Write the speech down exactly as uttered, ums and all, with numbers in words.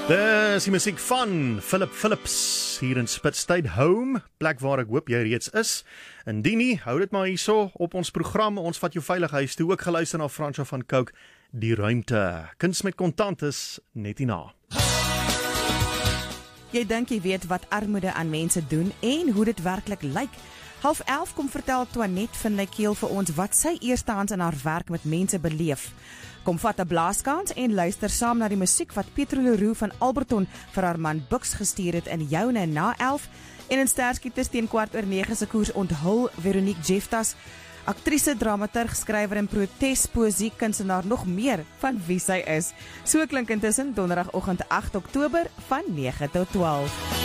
Dis die musiek van Philip Phillips hier in Spitstyd Home, plek waar ek hoop jy reeds is. Indien nie, hou dit maar hierso op ons program, ons vat jou veilig huis toe, ook geluister na Fransjo van Cooke, Die Ruimte. Kuns met kontant is net hierna. Jy dink jy weet wat armoede aan mense doen en hoe dit werklik lyk. Half elf kom vertel Toinette van Keel vir ons wat sy eerstehands in haar werk met mense beleef. Kom vat 'n blaaskans en luister saam na die musiek wat Pietro Leroux van Alberton vir haar man Bux gestuur het in Joune na elf. En in Sterskieters teen kwart oor nege se koers onthul Veronique Jeftas, aktrise, dramaturg, skrywer en protespoesie kunstenaar nog meer van wie sy is. So klink intussen donderdagoggend agt Oktober van nege tot twaalf.